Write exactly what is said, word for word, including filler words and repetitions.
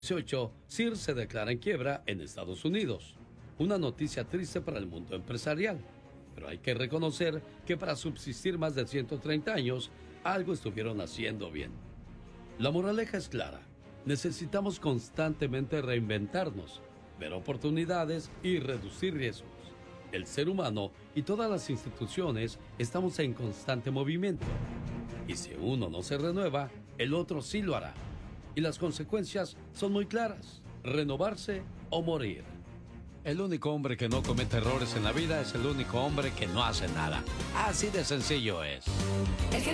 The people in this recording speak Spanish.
dieciocho, Sears se declara en quiebra en Estados Unidos. Una noticia triste para el mundo empresarial. Pero hay que reconocer que para subsistir más de ciento treinta años, algo estuvieron haciendo bien. La moraleja es clara. Necesitamos constantemente reinventarnos, ver oportunidades y reducir riesgos. El ser humano y todas las instituciones estamos en constante movimiento. Y si uno no se renueva, el otro sí lo hará. Y las consecuencias son muy claras: renovarse o morir. El único hombre que no comete errores en la vida es el único hombre que no hace nada. Así de sencillo es.